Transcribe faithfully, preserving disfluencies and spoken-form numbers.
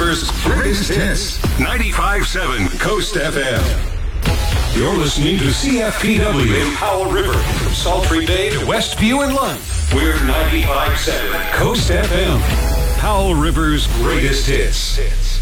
River's greatest hits. ninety-five point seven Coast F M. You're listening to C F P W in Powell River, from Sultry Bay to Westview and Lund. We're ninety-five point seven Coast F M. Powell River's greatest hits.